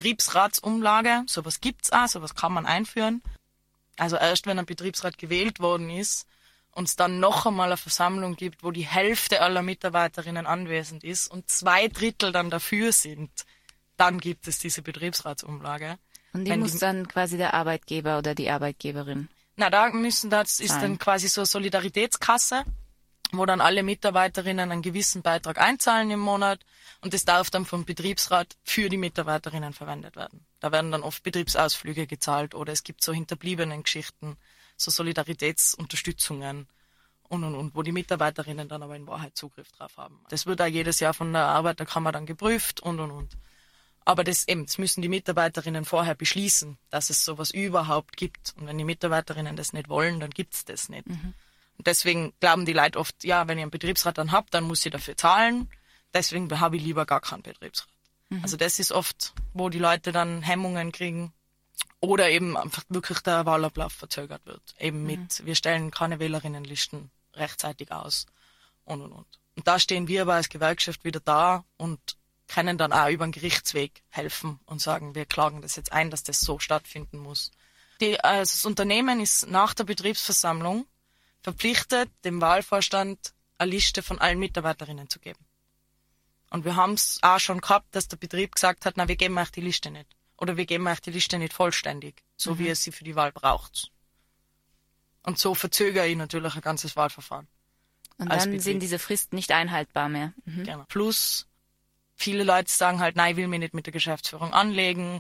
Betriebsratsumlage, sowas gibt's auch, sowas kann man einführen. Also erst wenn ein Betriebsrat gewählt worden ist und es dann noch einmal eine Versammlung gibt, wo die Hälfte aller Mitarbeiterinnen anwesend ist und 2/3 dann dafür sind, dann gibt es diese Betriebsratsumlage. Und die muss dann quasi der Arbeitgeber oder die Arbeitgeberin. Das ist dann quasi so eine Solidaritätskasse, wo dann alle Mitarbeiterinnen einen gewissen Beitrag einzahlen im Monat und das darf dann vom Betriebsrat für die Mitarbeiterinnen verwendet werden. Da werden dann oft Betriebsausflüge gezahlt oder es gibt so hinterbliebenen Geschichten, so Solidaritätsunterstützungen und wo die Mitarbeiterinnen dann aber in Wahrheit Zugriff drauf haben. Das wird auch jedes Jahr von der Arbeiterkammer dann geprüft und. Aber das müssen die Mitarbeiterinnen vorher beschließen, dass es sowas überhaupt gibt. Und wenn die Mitarbeiterinnen das nicht wollen, dann gibt's das nicht. Und deswegen glauben die Leute oft, ja, wenn ich einen Betriebsrat dann hab, dann muss ich dafür zahlen. Deswegen habe ich lieber gar keinen Betriebsrat. Also das ist oft, wo die Leute dann Hemmungen kriegen. Oder eben einfach wirklich der Wahlablauf verzögert wird. Eben mit, wir stellen keine Wählerinnenlisten rechtzeitig aus und. Und da stehen wir aber als Gewerkschaft wieder da und können dann auch über den Gerichtsweg helfen und sagen, wir klagen das jetzt ein, dass das so stattfinden muss. Das Unternehmen ist nach der Betriebsversammlung verpflichtet, dem Wahlvorstand eine Liste von allen Mitarbeiterinnen zu geben. Und wir haben es auch schon gehabt, dass der Betrieb gesagt hat, na, wir geben euch die Liste nicht. Oder wir geben euch die Liste nicht vollständig, so wie ihr sie für die Wahl braucht. Und so verzögere ich natürlich ein ganzes Wahlverfahren. Und dann sind diese Fristen nicht einhaltbar mehr. Genau. Plus, viele Leute sagen halt, nein, ich will mich nicht mit der Geschäftsführung anlegen.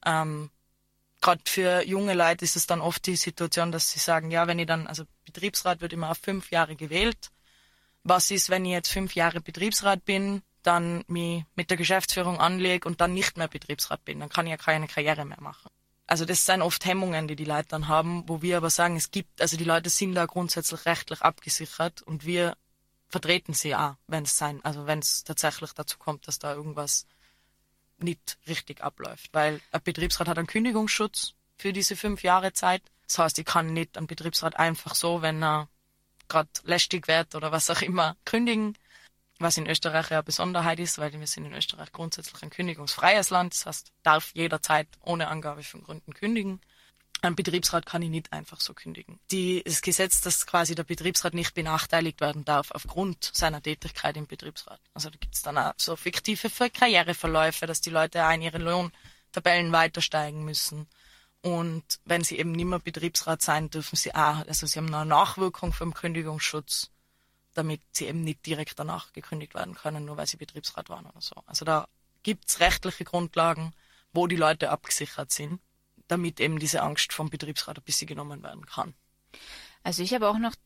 Gerade für junge Leute ist es dann oft die Situation, dass sie sagen, ja, wenn ich dann, also Betriebsrat wird immer auf 5 Jahre gewählt. Was ist, wenn ich jetzt 5 Jahre Betriebsrat bin, dann mich mit der Geschäftsführung anlege und dann nicht mehr Betriebsrat bin? Dann kann ich ja keine Karriere mehr machen. Also das sind oft Hemmungen, die Leute dann haben, wo wir aber sagen, also die Leute sind da grundsätzlich rechtlich abgesichert und wir vertreten sie auch, wenn es tatsächlich dazu kommt, dass da irgendwas nicht richtig abläuft. Weil ein Betriebsrat hat einen Kündigungsschutz für diese 5 Jahre Zeit. Das heißt, ich kann nicht einen Betriebsrat einfach so, wenn er gerade lästig wird oder was auch immer, kündigen. Was in Österreich ja eine Besonderheit ist, weil wir sind in Österreich grundsätzlich ein kündigungsfreies Land. Das heißt, darf jederzeit ohne Angabe von Gründen kündigen. Ein Betriebsrat kann ich nicht einfach so kündigen. Das Gesetz, dass quasi der Betriebsrat nicht benachteiligt werden darf aufgrund seiner Tätigkeit im Betriebsrat. Also da gibt's dann auch so fiktive Karriereverläufe, dass die Leute auch in ihren Lohntabellen weiter steigen müssen. Und wenn sie eben nicht mehr Betriebsrat sein, dürfen sie auch, also sie haben eine Nachwirkung vom Kündigungsschutz, damit sie eben nicht direkt danach gekündigt werden können, nur weil sie Betriebsrat waren oder so. Also da gibt's rechtliche Grundlagen, wo die Leute abgesichert sind, damit eben diese Angst vom Betriebsrat ein bisschen genommen werden kann. Also ich habe auch noch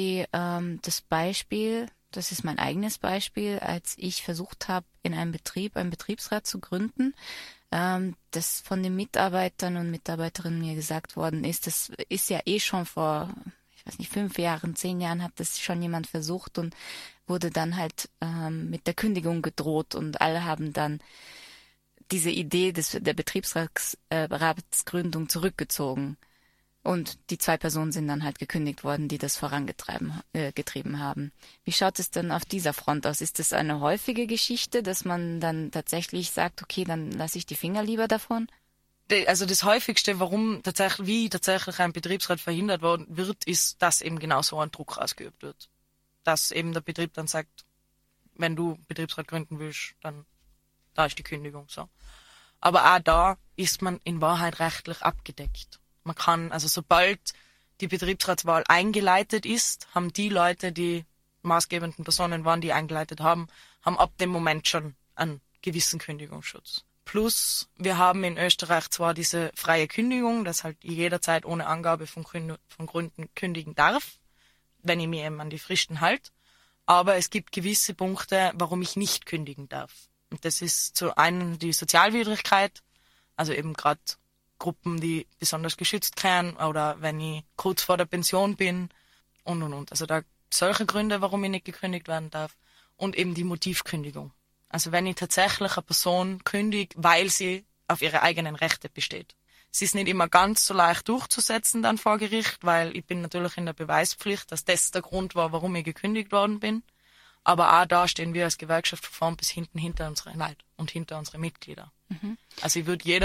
das Beispiel, das ist mein eigenes Beispiel, als ich versucht habe, in einem Betrieb einen Betriebsrat zu gründen, das von den Mitarbeitern und Mitarbeiterinnen mir gesagt worden ist, das ist ja schon vor, ich weiß nicht, 5 Jahren, 10 Jahren hat das schon jemand versucht und wurde dann halt mit der Kündigung gedroht und alle haben dann diese Idee der Betriebsratsgründung zurückgezogen. Und die 2 Personen sind dann halt gekündigt worden, die das vorangetrieben haben. Wie schaut es denn auf dieser Front aus? Ist das eine häufige Geschichte, dass man dann tatsächlich sagt, okay, dann lasse ich die Finger lieber davon? Also das häufigste, wie tatsächlich ein Betriebsrat verhindert worden wird, ist, dass eben genau so ein Druck ausgeübt wird. Dass eben der Betrieb dann sagt, wenn du Betriebsrat gründen willst, dann da ist die Kündigung so. Aber auch da ist man in Wahrheit rechtlich abgedeckt. Man kann, also sobald die Betriebsratswahl eingeleitet ist, haben die Leute, die maßgebenden Personen waren, die eingeleitet haben ab dem Moment schon einen gewissen Kündigungsschutz. Plus, wir haben in Österreich zwar diese freie Kündigung, dass halt jederzeit ohne Angabe von Gründen kündigen darf, wenn ich mir eben an die Fristen halte, aber es gibt gewisse Punkte, warum ich nicht kündigen darf. Und das ist zu einem die Sozialwidrigkeit, also eben gerade Gruppen, die besonders geschützt werden oder wenn ich kurz vor der Pension bin und. Also da solche Gründe, warum ich nicht gekündigt werden darf und eben die Motivkündigung. Also wenn ich tatsächlich eine Person kündige, weil sie auf ihre eigenen Rechte besteht. Es ist nicht immer ganz so leicht durchzusetzen dann vor Gericht, weil ich bin natürlich in der Beweispflicht, dass das der Grund war, warum ich gekündigt worden bin. Aber auch da stehen wir als Gewerkschaft von vorn bis hinten hinter unsere Leute und hinter unsere Mitglieder. Also ich würde